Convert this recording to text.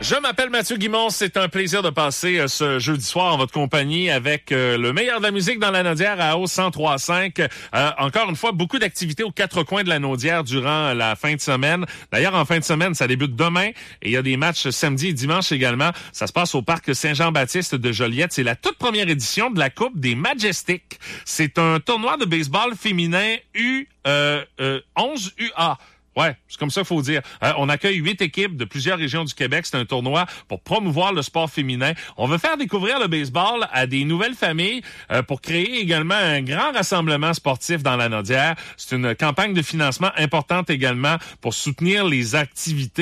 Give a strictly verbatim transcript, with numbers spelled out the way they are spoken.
Je m'appelle Mathieu Guimond. C'est un plaisir de passer euh, ce jeudi soir en votre compagnie avec euh, le meilleur de la musique dans la Naudière à O cent trois cinq. Euh, encore une fois, beaucoup d'activités aux quatre coins de la Naudière durant la fin de semaine. D'ailleurs, en fin de semaine, ça débute demain et il y a des matchs samedi et dimanche également. Ça se passe au parc Saint-Jean-Baptiste de Joliette. C'est la toute première édition de la Coupe des Majestics. C'est un tournoi de baseball féminin U euh, euh, onze U A. Ouais, c'est comme ça qu'il faut dire. Euh, on accueille huit équipes de plusieurs régions du Québec. C'est un tournoi pour promouvoir le sport féminin. On veut faire découvrir le baseball à des nouvelles familles euh, pour créer également un grand rassemblement sportif dans la Naudière. C'est une campagne de financement importante également pour soutenir les activités